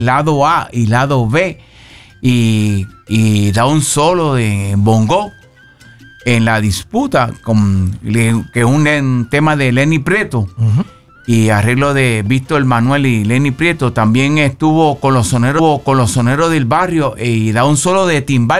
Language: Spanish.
lado A y lado B, y da un solo de bongo en la disputa, que es un tema de Lenny Prieto. Y arreglo de Víctor Manuel y Lenny Prieto. También estuvo con los soneros del barrio y da un solo de timbal